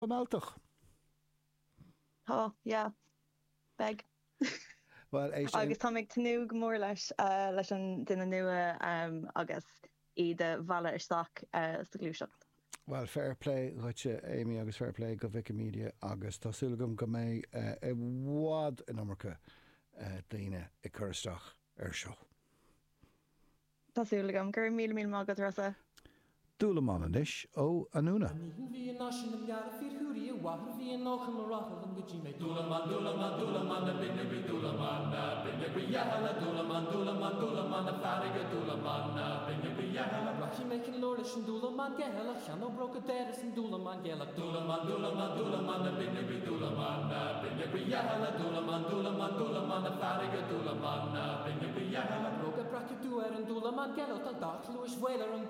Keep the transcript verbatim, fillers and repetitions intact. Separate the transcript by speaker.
Speaker 1: Maltach.
Speaker 2: Oh, yeah. Beg.
Speaker 1: Well,
Speaker 2: agus tá ag tanú go mór leis leis an duine nua agus iad a bhela isteach sa glúiseacht.
Speaker 1: Well, fair play goite Amy agus fair play go Wikimedia agus tásúlagum go mé i bhád in Amurca daoine i churisteach ar seo.
Speaker 2: Tásúlagum gur mí mí mágad rasa.
Speaker 1: Dúlamána níis ó anúna.
Speaker 3: Bhí náisiún an gar fir thuúí a bhahar bhí an nácha marrachal an gotí mé dúlaman dúlaman dúlaman na binne bhí dúlaman na binne bhí jahala dúlaman dúlaman dúlaman na farige dúlaman na binne bhí jahala Rachi mé cin lóir sin dúlaman gehala chean ó broca déir sin dúlaman gehala dúlaman dúlaman dúlaman na binne bhí dúlaman na binne bhí jahala dúlaman dúlaman dúlaman na farige dúlaman na binne bhí jahala broca braci dú ar an dúlaman gehala tá dach luis bhfuilar an